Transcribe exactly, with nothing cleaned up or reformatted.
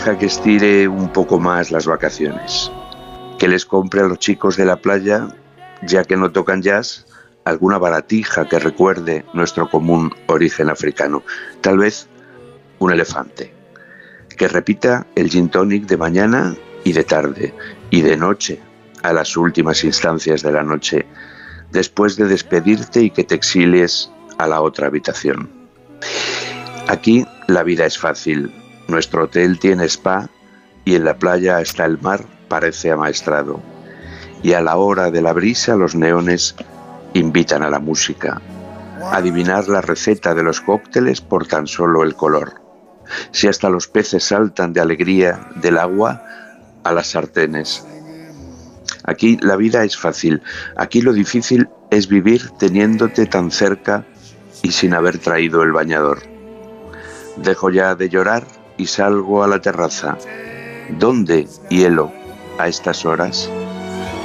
Deja que estire un poco más las vacaciones. Que les compre a los chicos de la playa, ya que no tocan jazz, alguna baratija que recuerde nuestro común origen africano. Tal vez un elefante. Que repita el gin tonic de mañana y de tarde y de noche, a las últimas instancias de la noche, después de despedirte y que te exilies a la otra habitación. Aquí la vida es fácil. Nuestro hotel tiene spa y en la playa hasta el mar parece amaestrado. Y a la hora de la brisa los neones invitan a la música. Adivinar la receta de los cócteles por tan solo el color. Si hasta los peces saltan de alegría del agua a las sartenes. Aquí la vida es fácil. Aquí lo difícil es vivir teniéndote tan cerca y sin haber traído el bañador. Dejo ya de llorar y salgo a la terraza. ¿Dónde hielo a estas horas?